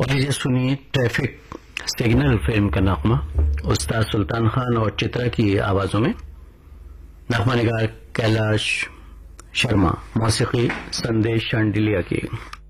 और लीजिए सुनिए ट्रैफिक सिग्नल फिल्म का नगमा उस्ताद सुल्तान खान और चित्रा की आवाजों में। नगमा निगार कैलाश शर्मा, मौसीकी संदेश शांडिलिया की।